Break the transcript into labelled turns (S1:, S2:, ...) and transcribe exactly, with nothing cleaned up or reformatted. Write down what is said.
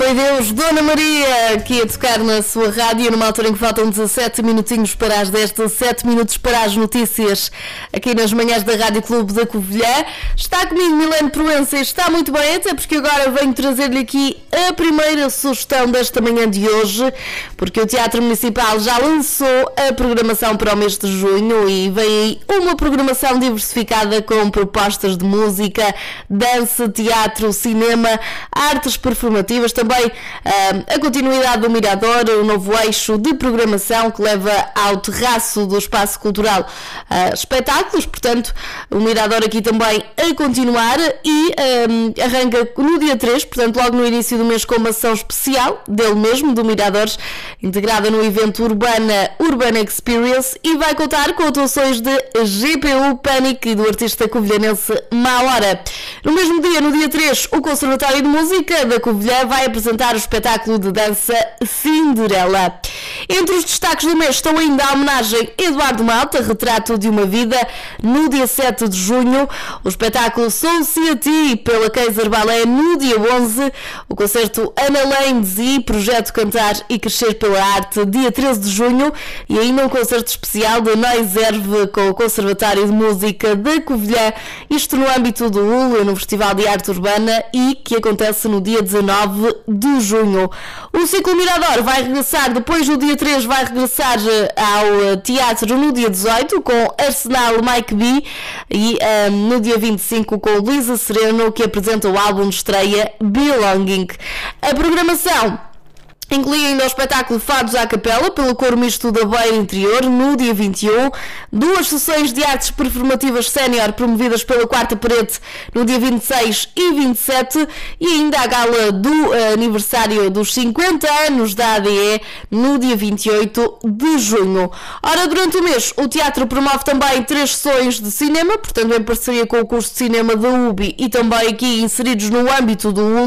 S1: Foi Deus, Dona Maria, aqui a tocar na sua rádio, numa altura em que faltam dezassete minutinhos para as dez, dezassete minutos para as notícias, aqui nas manhãs da Rádio Clube da Covilhã. Está comigo Milene Proença e está muito bem, até porque agora venho trazer-lhe aqui a primeira sugestão desta manhã de hoje, porque o Teatro Municipal já lançou a programação para o mês de junho e vem aí uma programação diversificada com propostas de música, dança, teatro, cinema, artes performativas, também uh, a continuidade do Mirador, o novo eixo de programação que leva ao terraço do Espaço Cultural uh, espetáculos, portanto o Mirador aqui também a continuar e um, arranca no dia três, portanto logo no início do mês, com uma ação especial dele mesmo, do Miradores, integrada no evento Urbana Urban Experience, e vai contar com atuações de G P U Panic e do artista covilhanense Maora. No mesmo dia, no dia três, o Conservatório de Música da Covilhã vai apresentar o espetáculo de dança Cinderela. Entre os destaques do mês estão ainda a homenagem Eduardo Malta, Retrato de uma Vida, no dia sete de junho, o espetáculo Society pela Kaiser Ballet no dia onze, o concerto Ana Lendes e Projeto Cantar e Crescer pela Arte, dia treze de junho, e ainda um concerto especial de Nois Erve com o Conservatório de Música da Covilhã, isto no âmbito do U L, no Festival de Arte Urbana, e que acontece no dia dezanove de junho. O Ciclo Mirador vai regressar, depois do dia três, vai regressar ao teatro no dia dezoito com Arsenal Mike B, e um, no dia vinte e cinco com Luísa Sereno, que apresenta o álbum de estreia Belonging. A programação inclui ainda o espetáculo Fados à Capela, pelo Coro Misto da Beira Interior, no dia vinte e um, duas sessões de artes performativas sénior promovidas pela Quarta Parede no dia vinte e seis e vinte e sete, e ainda a gala do uh, aniversário dos cinquenta anos da A D E no dia vinte e oito de junho. Ora, durante o mês, o teatro promove também três sessões de cinema, portanto em parceria com o curso de cinema da U B I e também aqui inseridos no âmbito do U L